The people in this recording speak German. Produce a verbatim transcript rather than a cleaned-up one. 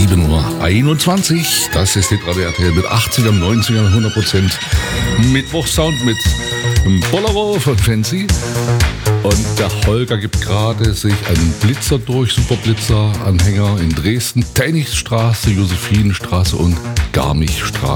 sieben Uhr einundzwanzig. Das ist die Radio R T L mit achtzigern, neunzigern, hundert Prozent Mittwochsound mit Bolero von Fancy. Und der Holger gibt gerade sich einen Blitzer durch, Superblitzer-Anhänger in Dresden, Tennigstraße, Josephinenstraße und Garmichstraße.